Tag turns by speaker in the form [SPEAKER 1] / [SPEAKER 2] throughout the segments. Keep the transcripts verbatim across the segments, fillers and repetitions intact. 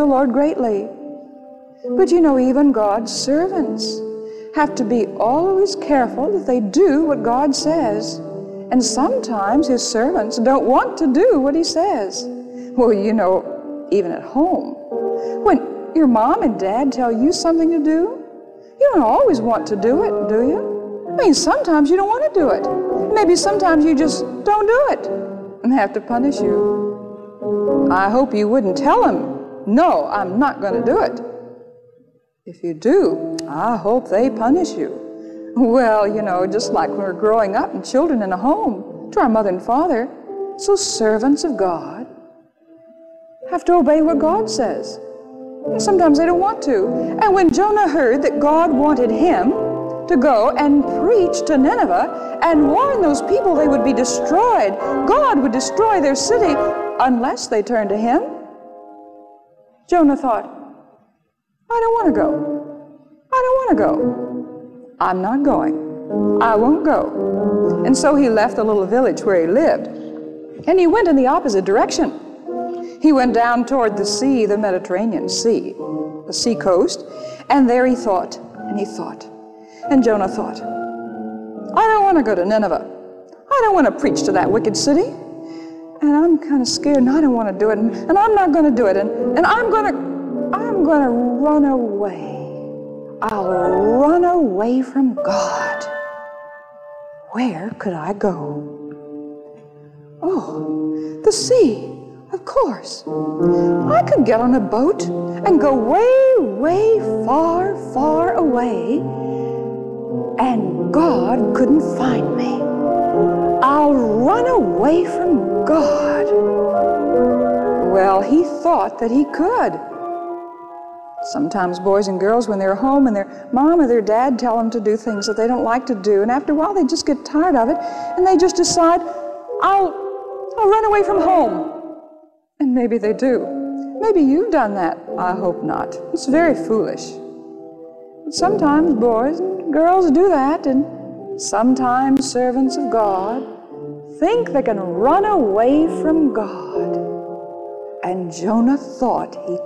[SPEAKER 1] Lord greatly. But you know, even God's servants have to be always careful that they do what God says. And sometimes His servants don't want to do what He says. Well, you know, even at home, when your mom and dad tell you something to do, you don't always want to do it, do you? I mean, sometimes you don't want to do it. Maybe sometimes you just don't do it and they have to punish you. I hope you wouldn't tell them, no, I'm not going to do it. If you do, I hope they punish you. Well, you know, just like when we're growing up and children in a home to our mother and father, so servants of God have to obey what God says. And sometimes they don't want to. And when Jonah heard that God wanted him to go and preach to Nineveh and warn those people they would be destroyed, God would destroy their city unless they turned to Him, Jonah thought, I don't want to go. I don't want to go. I'm not going. I won't go. And so he left the little village where he lived, and he went in the opposite direction. He went down toward the sea, the Mediterranean Sea, the sea coast, and there he thought, and he thought, and Jonah thought, I don't want to go to Nineveh. I don't want to preach to that wicked city. And I'm kind of scared, and I don't want to do it, and, and I'm not going to do it, and, and I'm going to, I'm going to run away. I'll run away from God. Where could I go? Oh, the sea. Of course. I could get on a boat and go way, way far, far away, and God couldn't find me. I'll run away from God. Well, he thought that he could. Sometimes boys and girls, when they're home and their mom or their dad tell them to do things that they don't like to do, and after a while they just get tired of it, and they just decide, I'll, I'll run away from home. And maybe they do. Maybe you've done that. I hope not. It's very foolish. But sometimes boys and girls do that, and sometimes servants of God think they can run away from God. And Jonah thought he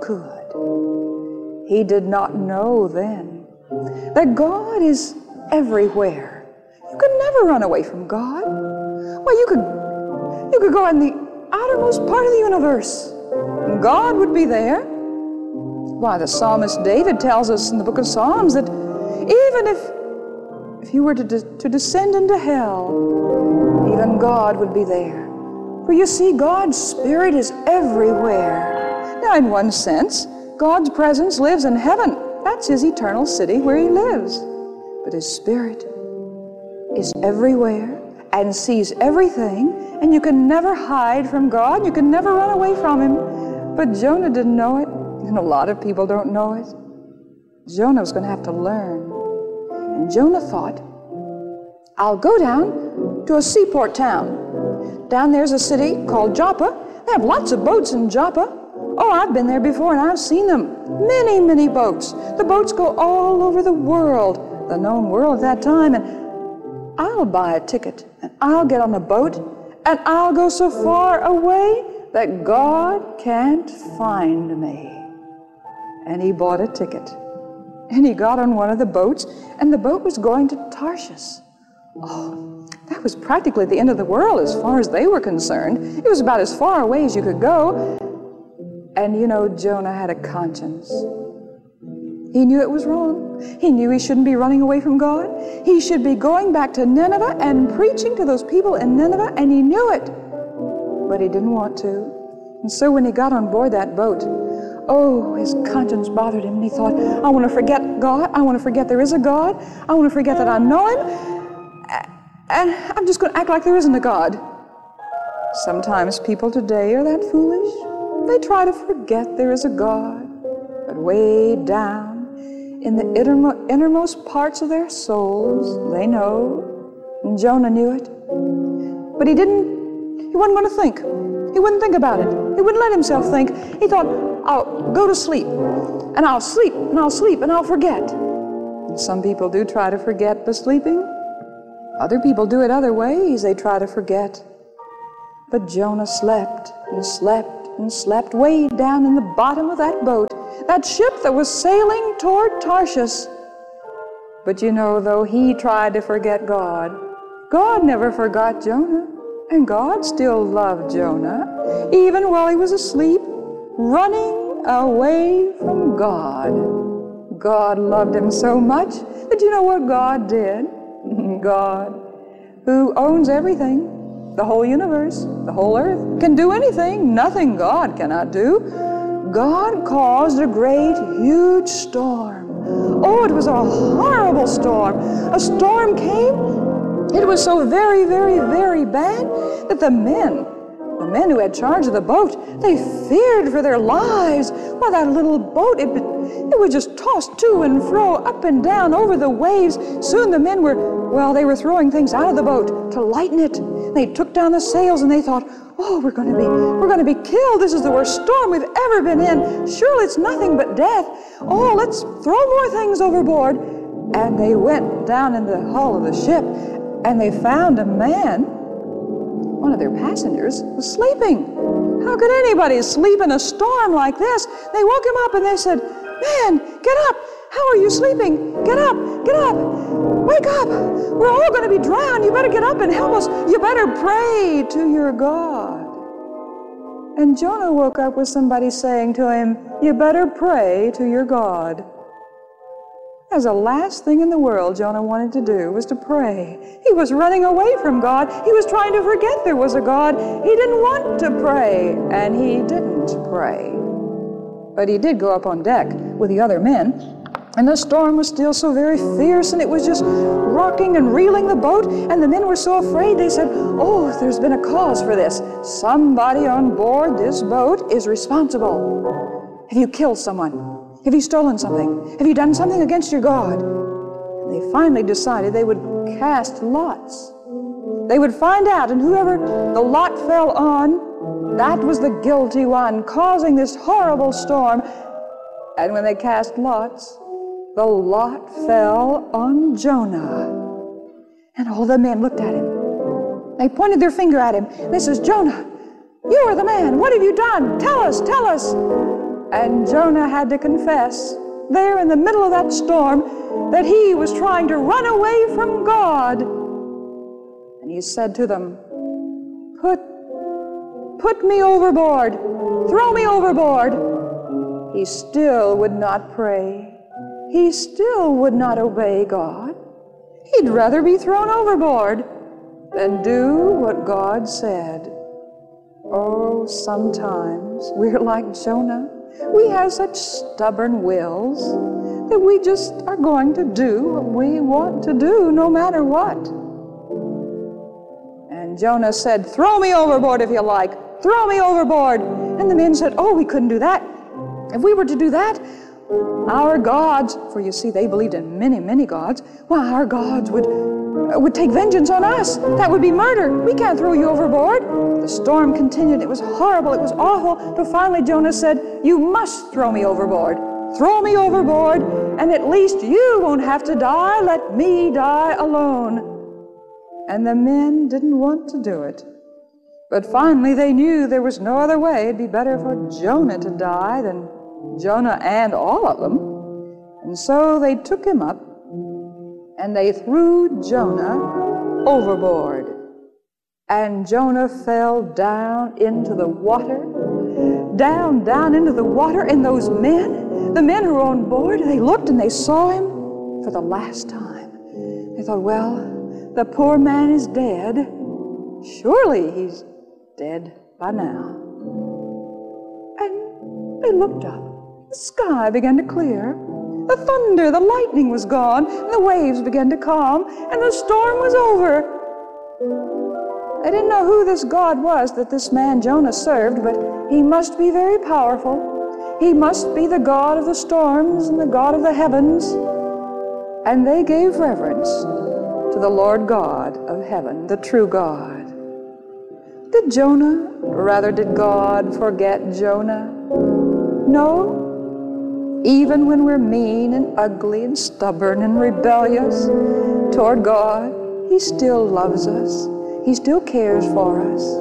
[SPEAKER 1] could. He did not know then that God is everywhere. You could never run away from God. Well, you could, you could go in the outermost part of the universe, and God would be there. Why, the psalmist David tells us in the book of Psalms that even if, if you were to, de- to descend into hell, even God would be there. For you see, God's Spirit is everywhere. Now, in one sense, God's presence lives in heaven. That's His eternal city where He lives. But His Spirit is everywhere and sees everything, and you can never hide from God. You can never run away from Him. But Jonah didn't know it, and a lot of people don't know it. Jonah was going to have to learn. And Jonah thought, I'll go down to a seaport town. Down there's a city called Joppa. They have lots of boats in Joppa. Oh, I've been there before, and I've seen them. Many, many boats. The boats go all over the world, the known world at that time, and I'll buy a ticket, and I'll get on a boat, and I'll go so far away that God can't find me. And he bought a ticket, and he got on one of the boats, and the boat was going to Tarshish. Oh, that was practically the end of the world as far as they were concerned. It was about as far away as you could go. And you know, Jonah had a conscience. He knew it was wrong. He knew he shouldn't be running away from God. He should be going back to Nineveh and preaching to those people in Nineveh, and he knew it. But he didn't want to. And so when he got on board that boat, oh, his conscience bothered him, and he thought, I want to forget God. I want to forget there is a God. I want to forget that I know Him. And I'm just going to act like there isn't a God. Sometimes people today are that foolish. They try to forget there is a God. But way down in the innermo- innermost parts of their souls, they know. And Jonah knew it. But he didn't, he wasn't going to think. He wouldn't think about it. He wouldn't let himself think. He thought, I'll go to sleep, and I'll sleep, and I'll sleep, and I'll forget. And some people do try to forget by sleeping. Other people do it other ways. They try to forget. But Jonah slept and slept and slept way down in the bottom of that boat, that ship that was sailing toward Tarshish. But you know, though he tried to forget God, God never forgot Jonah, and God still loved Jonah, even while he was asleep, running away from God. God loved him so much that you know what God did? God, who owns everything, the whole universe, the whole earth, can do anything, nothing God cannot do. God caused a great, huge storm. Oh, it was a horrible storm. A storm came. It was so very, very, very bad that the men, the men who had charge of the boat, they feared for their lives. Well, that little boat, it, it was just tossed to and fro, up and down over the waves. Soon the men were, well, they were throwing things out of the boat to lighten it. They took down the sails and they thought, oh, we're going to be, we're going to be killed. This is the worst storm we've ever been in. Surely it's nothing but death. Oh, let's throw more things overboard. And they went down in the hull of the ship and they found a man, one of their passengers, was sleeping. How could anybody sleep in a storm like this? They woke him up and they said, man, get up. How are you sleeping? Get up, get up. Wake up. We're all going to be drowned. You better get up and help us. You better pray to your God. And Jonah woke up with somebody saying to him, you better pray to your God. As the last thing in the world Jonah wanted to do was to pray. He was running away from God. He was trying to forget there was a God. He didn't want to pray, and he didn't pray. But he did go up on deck with the other men, and the storm was still so very fierce, and it was just rocking and reeling the boat, and the men were so afraid they said, oh, there's been a cause for this. Somebody on board this boat is responsible. Have you killed someone? Have you stolen something? Have you done something against your God? And they finally decided they would cast lots. They would find out, and whoever the lot fell on, that was the guilty one, causing this horrible storm. And when they cast lots, the lot fell on Jonah. And all the men looked at him. They pointed their finger at him. They says, Jonah, you are the man. What have you done? Tell us, tell us. And Jonah had to confess, there in the middle of that storm, that he was trying to run away from God. And he said to them, Put, put me overboard. Throw me overboard. He still would not pray. He still would not obey God. He'd rather be thrown overboard than do what God said. Oh, sometimes we're like Jonah. We have such stubborn wills that we just are going to do what we want to do no matter what. And Jonah said, throw me overboard if you like. Throw me overboard. And the men said, oh, we couldn't do that. If we were to do that, our gods, for you see, they believed in many, many gods, well, our gods would, would take vengeance on us. That would be murder. We can't throw you overboard. The storm continued. It was horrible. It was awful. But finally Jonah said, you must throw me overboard. Throw me overboard, and at least you won't have to die. Let me die alone. And the men didn't want to do it. But finally they knew there was no other way. It'd be better for Jonah to die than Jonah and all of them. And so they took him up and they threw Jonah overboard. And Jonah fell down into the water, down, down into the water. And those men, the men who were on board, they looked and they saw him for the last time. They thought, well, the poor man is dead. Surely he's dead by now. And they looked up. The sky began to clear. The thunder, the lightning was gone, and the waves began to calm, and the storm was over. They didn't know who this God was that this man Jonah served, but he must be very powerful. He must be the God of the storms and the God of the heavens. And they gave reverence to the Lord God of heaven, the true God. Did Jonah, or rather did God forget Jonah? No. Even when we're mean and ugly and stubborn and rebellious toward God, He still loves us. He still cares for us.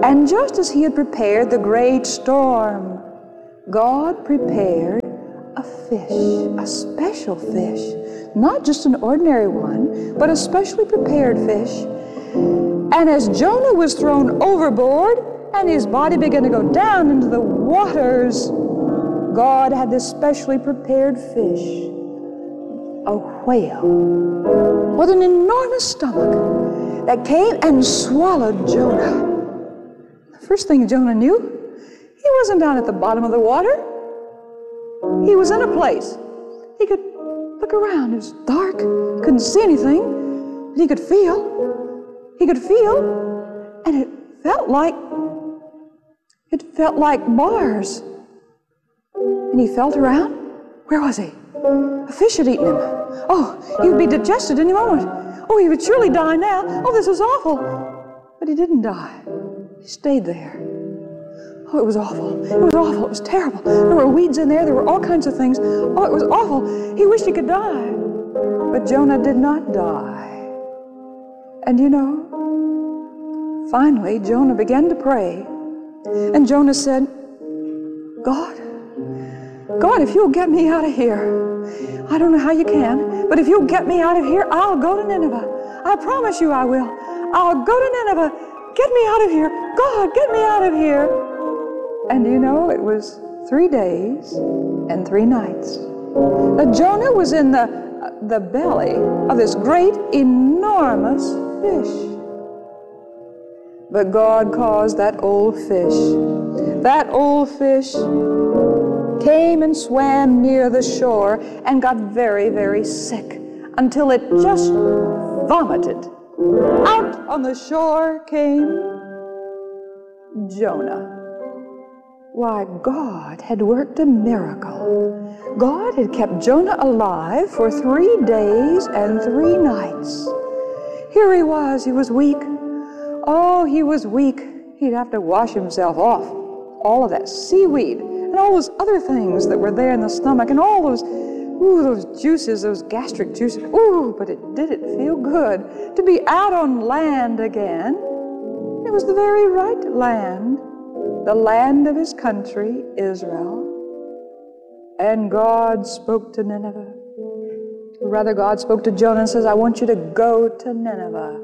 [SPEAKER 1] And just as he had prepared the great storm, God prepared a fish, a special fish, not just an ordinary one, but a specially prepared fish. And as Jonah was thrown overboard and his body began to go down into the waters, God had this specially prepared fish, a whale with an enormous stomach that came and swallowed Jonah. The first thing Jonah knew, he wasn't down at the bottom of the water. He was in a place. He could look around. It was dark. Couldn't see anything. But he could feel. He could feel. And it felt like, it felt like Mars. And he felt around. Where was he? A fish had eaten him. Oh, he would be digested any moment. Oh, he would surely die now. Oh, this is awful. But he didn't die. He stayed there. Oh, it was awful. It was awful. It was terrible. There were weeds in there. There were all kinds of things. Oh, it was awful. He wished he could die. But Jonah did not die. And you know, finally, Jonah began to pray. And Jonah said, God, God, if you'll get me out of here, I don't know how you can, but if you'll get me out of here, I'll go to Nineveh. I promise you I will. I'll go to Nineveh. Get me out of here. God, get me out of here. And you know, it was three days and three nights. Now, Jonah was in the, uh, the belly of this great, enormous fish. But God caused that old fish, that old fish came and swam near the shore and got very, very sick until it just vomited. Out on the shore came Jonah. Why, God had worked a miracle. God had kept Jonah alive for three days and three nights. Here he was, he was weak. Oh, he was weak. He'd have to wash himself off. All of that seaweed and all those other things that were there in the stomach and all those, ooh, those juices, those gastric juices. Ooh, but it did it feel good to be out on land again. It was the very right land, the land of his country, Israel. And God spoke to Nineveh. Or rather, God spoke to Jonah and says, I want you to go to Nineveh.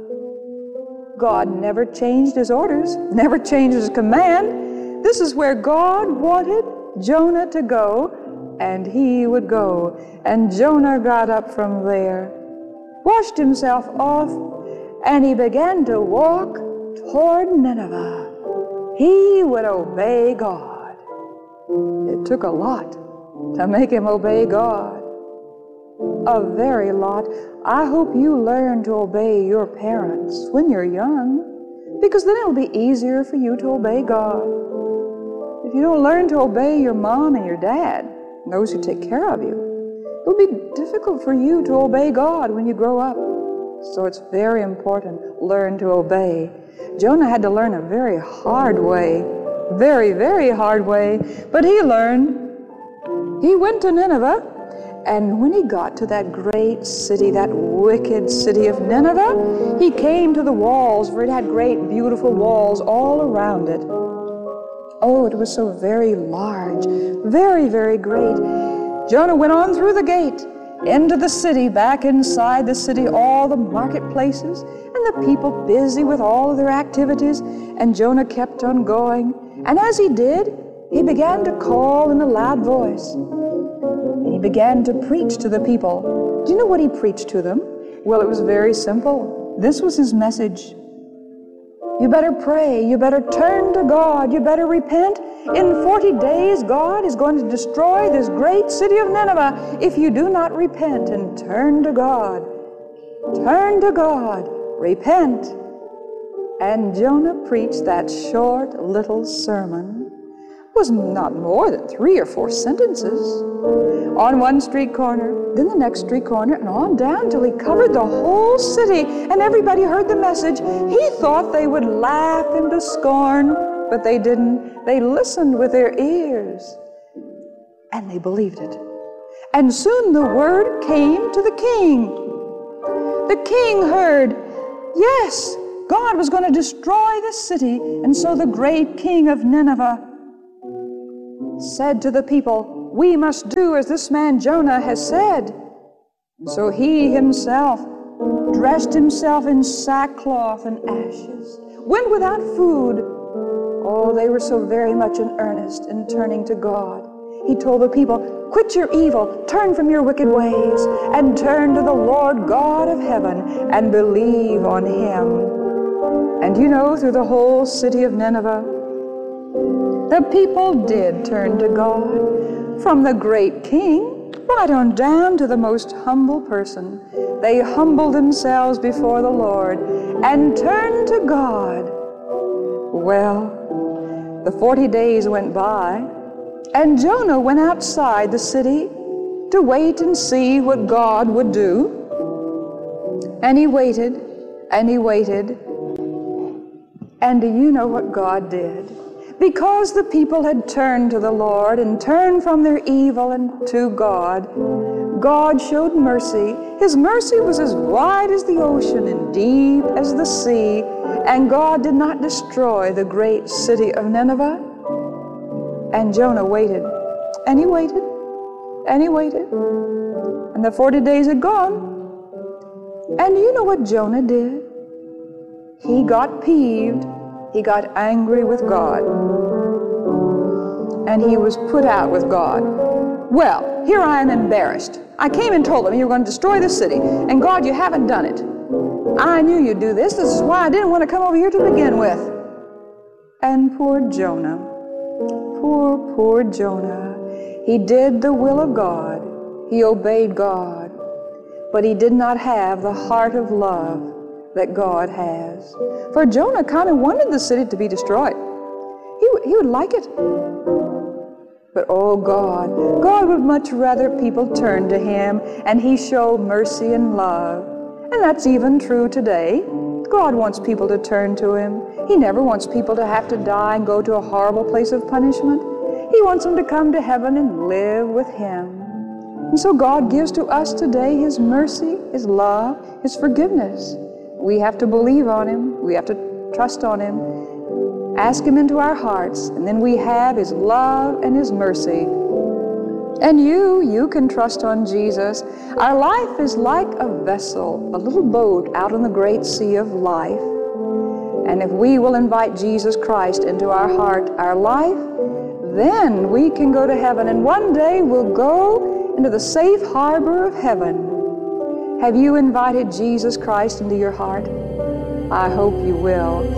[SPEAKER 1] God never changed his orders, never changed his command. This is where God wanted Jonah to go, and he would go. And Jonah got up from there, washed himself off, and he began to walk toward Nineveh. He would obey God. It took a lot to make him obey God. A very lot. I hope you learn to obey your parents when you're young, because then it'll be easier for you to obey God. If you don't learn to obey your mom and your dad, those who take care of you, it'll be difficult for you to obey God when you grow up. So it's very important, learn to obey. Jonah had to learn a very hard way, very, very hard way, but he learned. He went to Nineveh, and when he got to that great city, that wicked city of Nineveh, he came to the walls, for it had great, beautiful walls all around it. Oh, it was so very large, very, very great. Jonah went on through the gate, into the city, back inside the city, all the marketplaces, and the people busy with all of their activities, and Jonah kept on going. And as he did, he began to call in a loud voice. And he began to preach to the people. Do you know what he preached to them? Well, it was very simple. This was his message. You better pray. You better turn to God. You better repent. In forty days, God is going to destroy this great city of Nineveh if you do not repent and turn to God. Turn to God. Repent. And Jonah preached that short little sermon. It was not more than three or four sentences. On one street corner, then the next street corner, and on down till he covered the whole city, and everybody heard the message. He thought they would laugh him to scorn, but they didn't. They listened with their ears, and they believed it. And soon the word came to the king. The king heard, yes, God was going to destroy the city. And so the great king of Nineveh said to the people, we must do as this man Jonah has said. So he himself dressed himself in sackcloth and ashes, went without food. Oh, they were so very much in earnest in turning to God. He told the people, quit your evil, turn from your wicked ways, and turn to the Lord God of heaven and believe on Him. And you know, through the whole city of Nineveh, the people did turn to God. From the great king right on down to the most humble person, they humbled themselves before the Lord and turned to God. Well, the forty days went by, and Jonah went outside the city to wait and see what God would do. And he waited, and he waited. And do you know what God did? Because the people had turned to the Lord and turned from their evil and to God, God showed mercy. His mercy was as wide as the ocean and deep as the sea. And God did not destroy the great city of Nineveh. And Jonah waited, and he waited, and he waited. And the forty days had gone. And you know what Jonah did? He got peeved. He got angry with God. And he was put out with God. Well, here I am embarrassed. I came and told them you were going to destroy the city. And God, you haven't done it. I knew you'd do this. This is why I didn't want to come over here to begin with. And poor Jonah. Poor, poor Jonah. He did the will of God. He obeyed God. But he did not have the heart of love that God has. For Jonah kind of wanted the city to be destroyed. He, he would like it. But oh God, God would much rather people turn to Him and He show mercy and love. And that's even true today. God wants people to turn to Him. He never wants people to have to die and go to a horrible place of punishment. He wants them to come to heaven and live with Him. And so God gives to us today His mercy, His love, His forgiveness. We have to believe on Him. We have to trust on Him. Ask Him into our hearts, and then we have His love and His mercy. And you, you can trust on Jesus. Our life is like a vessel, a little boat out on the great sea of life. And if we will invite Jesus Christ into our heart, our life, then we can go to heaven. And one day we'll go into the safe harbor of heaven. Have you invited Jesus Christ into your heart? I hope you will.